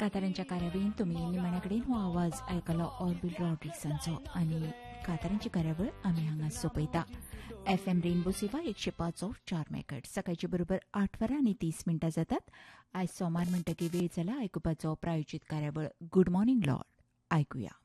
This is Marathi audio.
कांतारांच्या कार्यावळीन तुमी निमाण्या कडेन हो आवाज आयकलो ऑर्बिट रॉड्रिक्सांचो आनी कांतारांची कार्यावळ आमी हांगा सोंपयता. FM रेनबो सेवा 105.4 मेगाहर्ट्ज. सकाळची बरोबर 8:30 जातात. आयज सोमार म्हणटकीर वेळ जाला आयकुपाचो प्रायोजीत कार्यावळ गुड मॉर्निंग लॉर्ड. आयकुया.